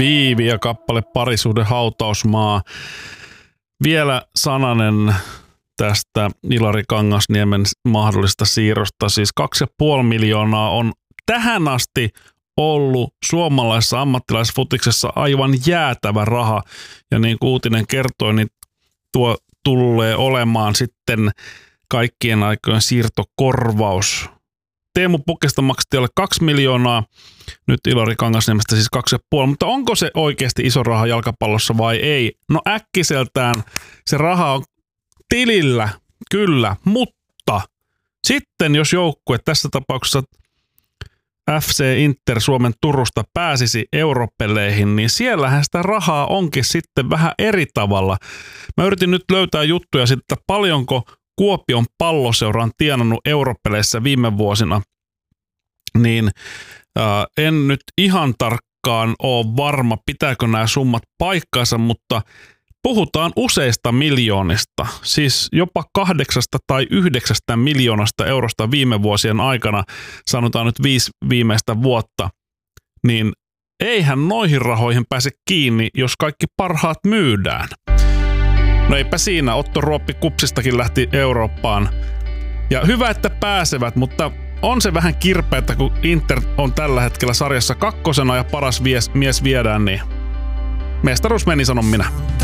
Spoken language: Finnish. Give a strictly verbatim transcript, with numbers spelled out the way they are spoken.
Viivi ja kappale Parisuhde hautausmaa. Vielä sananen tästä Ilari Kangasniemen mahdollista siirrosta. Siis kaksi ja puoli miljoonaa on tähän asti ollut suomalaisessa ammattilaisfutiksessa aivan jäätävä raha. Ja niin kuin uutinen kertoi, niin tuo tulee olemaan sitten kaikkien aikojen siirtokorvaus. Teemu Pukesta maksettiin alle kaksi miljoonaa, nyt Ilari Kangasniemestä siis kaksi ja puoli. Mutta onko se oikeasti iso raha jalkapallossa vai ei? No äkkiseltään se raha on tilillä, kyllä, mutta sitten jos joukkue tässä tapauksessa F C Inter Suomen Turusta pääsisi europeleihin, niin siellähän sitä rahaa onkin sitten vähän eri tavalla. Mä yritin nyt löytää juttuja sitten, paljonko Kuopion Palloseura on tienannut europeleissä viime vuosina, niin ää, en nyt ihan tarkkaan ole varma, pitääkö nämä summat paikkansa, mutta puhutaan useista miljoonista, siis jopa kahdeksasta tai yhdeksästä miljoonasta eurosta viime vuosien aikana, sanotaan nyt viisi viimeistä vuotta, niin eihän noihin rahoihin pääse kiinni, jos kaikki parhaat myydään. No eipä siinä, Otto Ruoppi Kupsistakin lähti Eurooppaan. Ja hyvä, että pääsevät, mutta on se vähän kirpeätä, kun Inter on tällä hetkellä sarjassa kakkosena ja paras mies viedään, niin mestaruus meni, sanon minä.